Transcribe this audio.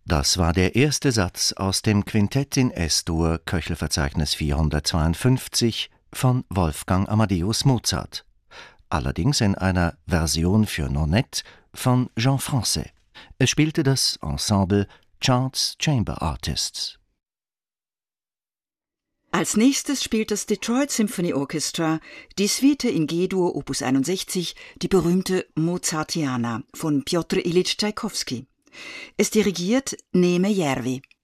Das war der erste Satz aus dem Quintett in S-Dur, Köchelverzeichnis 452 von Wolfgang Amadeus Mozart. Allerdings in einer Version für Nonet von Jean Francais. Es spielte das Ensemble Charts Chamber Artists. Als nächstes spielt das Detroit Symphony Orchestra die Suite in G-Dur Opus 61, die berühmte Mozartiana von Pjotr Ilyitsch Tschaikowski. Es dirigiert Neeme Järvi.